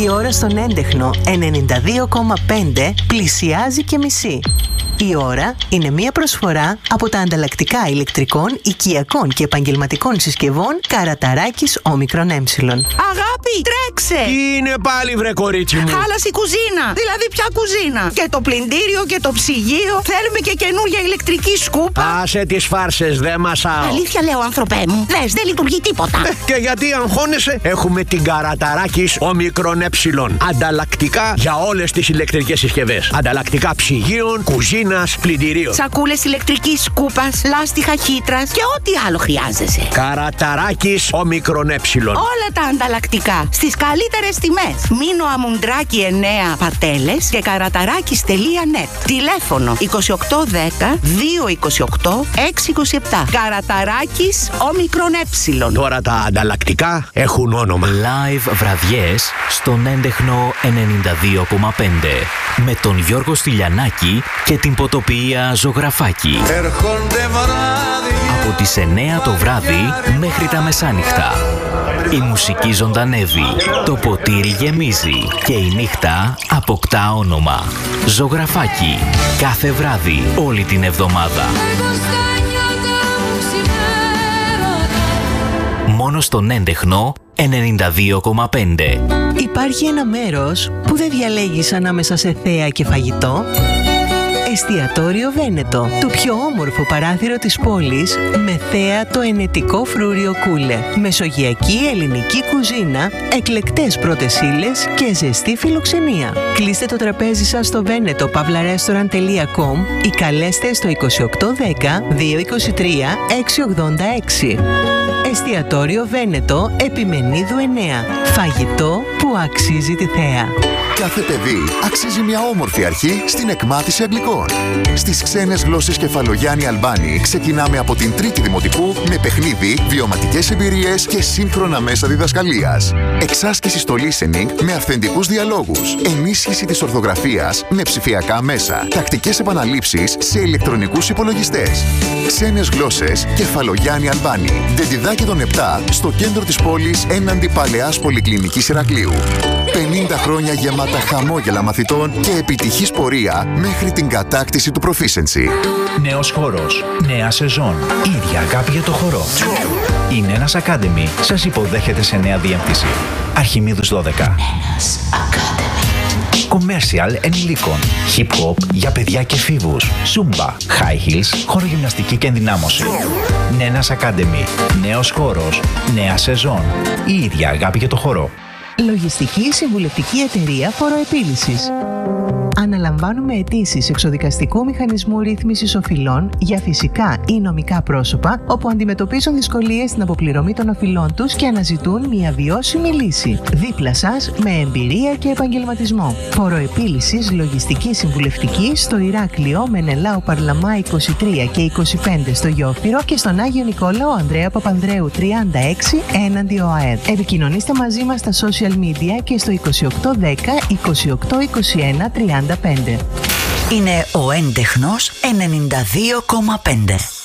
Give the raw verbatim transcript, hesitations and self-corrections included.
Η ώρα στον έντεχνο ενενήντα δύο κόμμα πέντε πλησιάζει και μισή. Η ώρα είναι μία προσφορά από τα ανταλλακτικά ηλεκτρικών, οικιακών και επαγγελματικών συσκευών Καραταράκης Όμικρον Ε. Αγάπη, τρέξε! Τι είναι πάλι, βρε κορίτσι μου? Χάλασε η κουζίνα. Δηλαδή, ποια κουζίνα? Και το πλυντήριο και το ψυγείο. Θέλουμε και καινούργια ηλεκτρική σκούπα. Άσε τις φάρσες, δεν μασάω. Αλήθεια λέω, άνθρωπέ μου. Δες, δεν λειτουργεί τίποτα. Ε, και γιατί αγχώνεσαι? Έχουμε την Καραταράκης Όμικρον Ε. Ανταλλακτικά για όλες τις ηλεκτρικές συσκευές. Ανταλλακτικά ψυγείων, κουζίνας, πλυντηρίων. Σακούλες ηλεκτρικής σκούπας, λάστιχα χύτρας και ό,τι άλλο χρειάζεσαι. Καραταράκης Όμικρον Ε. Όλα τα ανταλλακτικά στις καλύτερες τιμές. Μήνο Αμουντράκη εννέα Πατέλες και καραταράκης τελεία net. Τηλέφωνο είκοσι οκτώ δέκα δύο είκοσι οκτώ έξι είκοσι επτά. Καραταράκης Όμικρον Ε. Τώρα τα ανταλλακτικά έχουν όνομα. Live βραδιές στον έντεχνο ενενήντα δύο κόμμα πέντε με τον Γιώργο Στυλιανάκη και την ποτοποιία Ζωγραφάκη. Έρχονται βράδυ Από τις εννέα το βράδυ μέχρι τα μεσάνυχτα. Η μουσική ζωντανεύει, το ποτήρι γεμίζει και η νύχτα αποκτά όνομα. Ζωγραφάκη. Κάθε βράδυ, όλη την εβδομάδα. Μόνο στον έντεχνο ενενήντα δύο κόμμα πέντε. Υπάρχει ένα μέρος που δεν διαλέγεις ανάμεσα σε θέα και φαγητό. Εστιατόριο Βένετο, το πιο όμορφο παράθυρο της πόλης με θέα το ενετικό φρούριο Κούλε. Μεσογειακή ελληνική κουζίνα, εκλεκτές πρώτες ύλες και ζεστή φιλοξενία. Κλείστε το τραπέζι σας στο βένετο παύλα ρέστοραντ τελεία κομ ή καλέστε στο είκοσι οκτώ δέκα δύο είκοσι τρία έξι ογδόντα έξι. Εστιατόριο Βένετο, Επιμενίδου εννέα. Φαγητό που αξίζει τη θέα. Κάθε παιδί αξίζει μια όμορφη αρχή στην εκμάθηση αγγλικών. Στις ξένες γλώσσες Κεφαλογιάννη Αλμπάνη ξεκινάμε από την τρίτη δημοτικού με παιχνίδι, βιωματικές εμπειρίες και σύγχρονα μέσα διδασκαλίας. Εξάσκηση στο listening με αυθεντικούς διαλόγους. Ενίσχυση της ορθογραφίας με ψηφιακά μέσα. Τακτικές επαναλήψεις σε ηλεκτρονικούς υπολογιστές. Ξένες γλώσσες Κεφαλογιάννη Αλμπάνη. Δεντιδάκη των επτά στο κέντρο της πόλης έναντι Παλαιάς Πολυκλινικής Ηρακλείου. πενήντα χρόνια γεμάτα χαμόγελα μαθητών και επιτυχής πορεία μέχρι την κατάκτηση του Proficiency. Νέος χώρος, νέα σεζόν, ίδια αγάπη για το χορό. Η Νένας Academy σας υποδέχεται σε νέα διεύθυνση. Αρχιμίδους δώδεκα. Νένας Academy. Commercial ενηλίκων, hip hop για παιδιά και εφήβους, zumba, high heels, χορογυμναστική και ενδυνάμωση. Νένας Academy, νέος χώρος, νέα σεζόν, η ίδια αγάπη για το χορό. Λογιστική συμβουλευτική εταιρεία φοροεπίλυσης. Αναλαμβάνουμε αιτήσεις εξοδικαστικού μηχανισμού ρύθμισης οφειλών για φυσικά ή νομικά πρόσωπα όπου αντιμετωπίζουν δυσκολίες στην αποπληρωμή των οφειλών τους και αναζητούν μια βιώσιμη λύση. Δίπλα σας με εμπειρία και επαγγελματισμό. Φοροεπίλυσης λογιστική συμβουλευτική στο Ηράκλειο, Μενελάου Παρλαμά είκοσι τρία και είκοσι πέντε στο Γιόφυρο και στον Άγιο Νικόλαο Ανδρέα Παπανδρέου τριάντα έξι έναντι ΟΑΕΔ. Επικοινωνήστε μαζί μας στα social media και στο είκοσι οκτώ δέκα είκοσι οκτώ είκοσι ένα τριάντα πέντε. Είναι ο έντεχνος ενενήντα δύο κόμμα πέντε.